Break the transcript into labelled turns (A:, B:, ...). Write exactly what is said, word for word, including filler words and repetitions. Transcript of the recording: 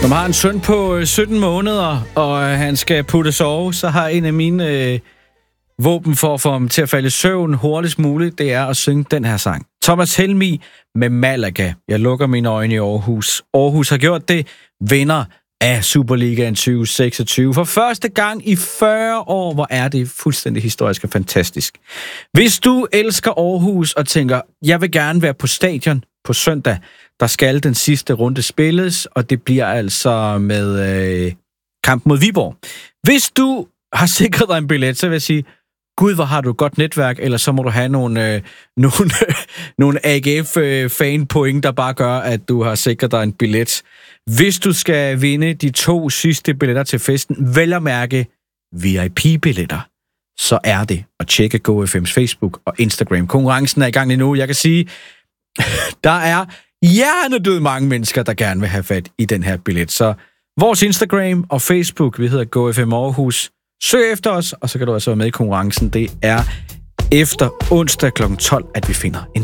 A: Når man har en søn på sytten måneder, og han skal putte sove, så har en af mine øh, våben for at få ham til at falde i søvn hurtigst muligt, det er at synge den her sang. Thomas Helmig med Malaga. Jeg lukker mine øjne i Aarhus. Aarhus har gjort det. Vinder af Superligaen tyve seksogtyve. For første gang i fyrre år, hvor er det fuldstændig historisk og fantastisk. Hvis du elsker Aarhus og tænker, jeg vil gerne være på stadion på søndag, der skal den sidste runde spilles, og det bliver altså med øh, kamp mod Viborg. Hvis du har sikret dig en billet, så vil jeg sige, gud, hvor har du et godt netværk, eller så må du have nogle, øh, nogle, nogle A G F-fan-point, der bare gør, at du har sikret dig en billet. Hvis du skal vinde de to sidste billetter til festen, vel at mærke V I P-billetter, så er det at tjekke Go F M's Facebook og Instagram. Konkurrencen er i gang lige nu. Jeg kan sige, der er hjernedød mange mennesker, der gerne vil have fat i den her billet. Så vores Instagram og Facebook, vi hedder Go F M Aarhus. Søg efter os, og så kan du altså være med i konkurrencen. Det er efter onsdag klokken tolv, at vi finder en